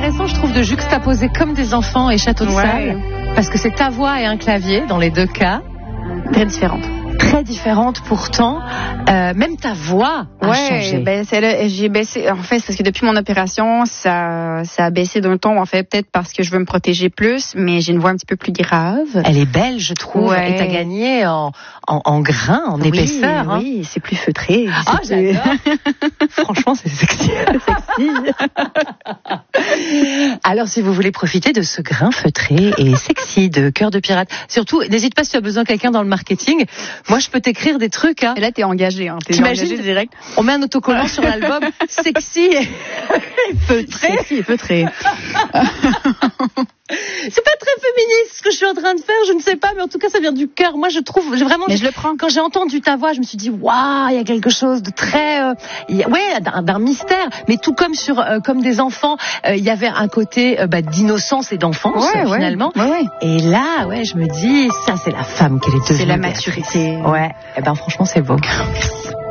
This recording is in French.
intéressant, je trouve, de juxtaposer comme des enfants et Château de Sable, parce que c'est ta voix et un clavier dans les deux cas. Très différente. Très différente pourtant, même ta voix a changé. J'ai baissé. En fait, c'est parce que depuis mon opération, ça a baissé d'un ton. En fait, peut-être parce que je veux me protéger plus, mais j'ai une voix un petit peu plus grave. Elle est belle, je trouve. Ouais. Et t'as gagné en grain, en épaisseur. Hein. Oui, c'est plus feutré. Ah, j'adore. Franchement, c'est sexy. Sexy. Alors, si vous voulez profiter de ce grain feutré et sexy de Cœur de Pirate, surtout, n'hésite pas si tu as besoin de quelqu'un dans le marketing. Moi, je peux t'écrire des trucs. Hein. Et là, t'es engagé. Hein. T'imagines direct. On met un autocollant sur l'album sexy et feutré. Sexy et feutré. C'est pas très féministe ce que je suis en train de faire, je ne sais pas, mais en tout cas, ça vient du cœur. Moi, je trouve, Mais je le prends. Quand j'ai entendu ta voix, je me suis dit, waouh, il y a quelque chose de très, d'un mystère. Mais tout comme comme des enfants, il y avait un côté d'innocence et d'enfance finalement. Ouais. Et là, je me dis, ça, c'est la femme qu'elle est devenue. C'est la maturité. Ouais. Et franchement, c'est beau.